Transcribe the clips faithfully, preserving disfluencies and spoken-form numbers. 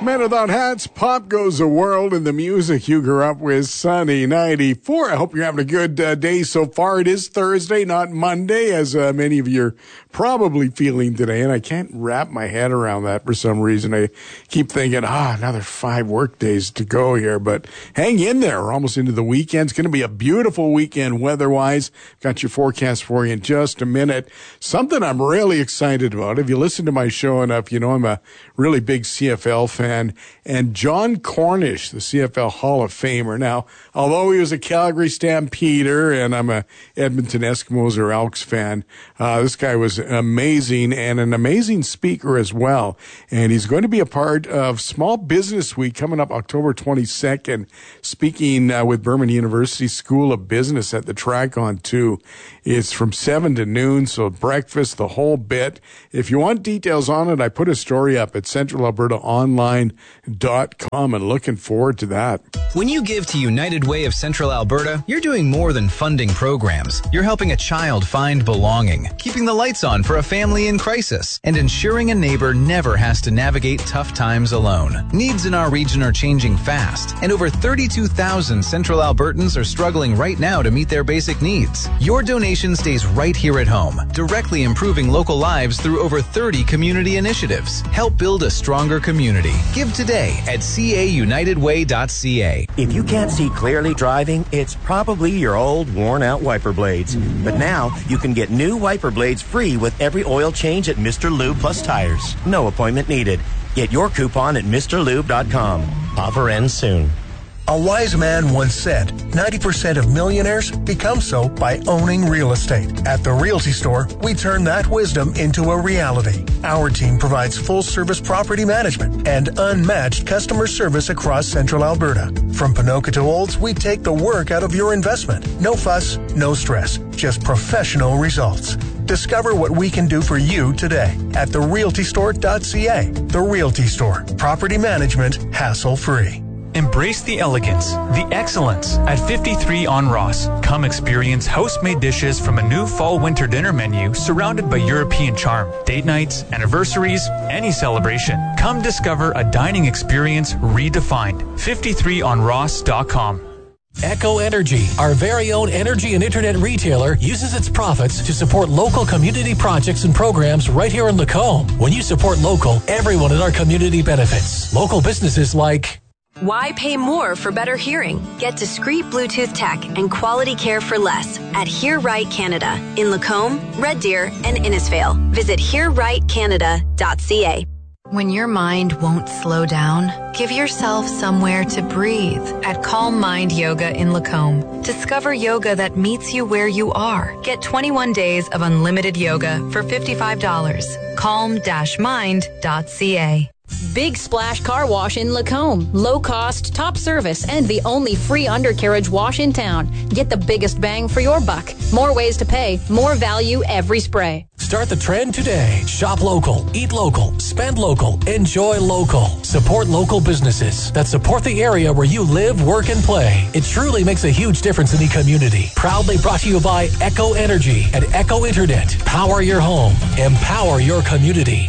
Men Without Hats, Pop Goes the World, and the music you grew up with, Sunny ninety-four. I hope you're having a good uh, day so far. It is Thursday, not Monday, as uh, many of you are probably feeling today, and I can't wrap my head around that for some reason. I keep thinking, ah, another five work days to go here, but hang in there. We're almost into the weekend. It's going to be a beautiful weekend weather-wise. Got your forecast for you in just a minute. Something I'm really excited about. If you listen to my show enough, you know I'm a really big C F L fan. And John Cornish, the C F L Hall of Famer. Now, although he was a Calgary Stampeder and I'm a Edmonton Eskimos or Elks fan, uh, this guy was amazing and an amazing speaker as well. And he's going to be a part of Small Business Week coming up October twenty-second, speaking uh, with Burman University School of Business at the Tracon two. It's from seven to noon, so breakfast, the whole bit. If you want details on it, I put a story up at central alberta online dot com and looking forward to that. When you give to United Way of Central Alberta, you're doing more than funding programs. You're helping a child find belonging, keeping the lights on for a family in crisis, and ensuring a neighbor never has to navigate tough times alone. Needs in our region are changing fast, and over thirty-two thousand Central Albertans are struggling right now to meet their basic needs. Your donation stays right here at home, directly improving local lives through over thirty community initiatives. Help build a stronger community. Give today at c a united way dot c a. If you can't see clearly driving, it's probably your old worn-out wiper blades. But now, you can get new wiper blades free with every oil change at Mister Lube Plus Tires. No appointment needed. Get your coupon at Mr Lube dot com. Offer ends soon. A wise man once said, ninety percent of millionaires become so by owning real estate. At the Realty Store, we turn that wisdom into a reality. Our team provides full-service property management and unmatched customer service across Central Alberta. From Ponoka to Olds, we take the work out of your investment. No fuss, no stress, just professional results. Discover what we can do for you today at the realty store dot c a. The Realty Store. Property management, hassle-free. Embrace the elegance, the excellence at fifty-three on Ross. Come experience house-made dishes from a new fall-winter dinner menu surrounded by European charm. Date nights, anniversaries, any celebration. Come discover a dining experience redefined. fifty-three on ross dot com. Echo Energy, our very own energy and internet retailer, uses its profits to support local community projects and programs right here in Lacombe. When you support local, everyone in our community benefits. Local businesses like... Why pay more for better hearing? Get discreet Bluetooth tech and quality care for less at Hear Right Canada in Lacombe, Red Deer, and Innisfail. Visit hear right canada dot c a. When your mind won't slow down, give yourself somewhere to breathe at Calm Mind Yoga in Lacombe. Discover yoga that meets you where you are. Get twenty-one days of unlimited yoga for fifty-five dollars. calm dash mind dot c a. Big Splash Car Wash in Lacombe. Low cost, top service, and the only free undercarriage wash in town. Get the biggest bang for your buck. More ways to pay, more value every spray. Start the trend today. Shop local, eat local, spend local, enjoy local. Support local businesses that support the area where you live, work, and play. It truly makes a huge difference in the community. Proudly brought to you by Echo Energy and Echo Internet. Power your home. Empower your community.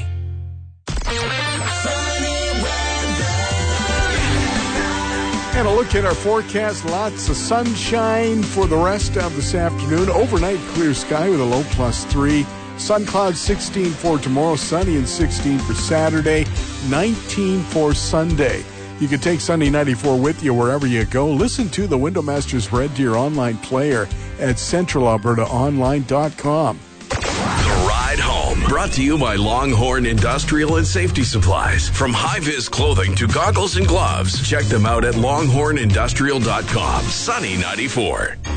And a look at our forecast. Lots of sunshine for the rest of this afternoon. Overnight, clear sky with a low plus three. Sun clouds sixteen for tomorrow. Sunny and sixteen for Saturday. nineteen for Sunday. You can take Sunday ninety-four with you wherever you go. Listen to the Window Masters Red Deer online player at central alberta online dot com. Brought to you by Longhorn Industrial and Safety Supplies. From high-vis clothing to goggles and gloves, check them out at longhorn industrial dot com. Sunny ninety-four.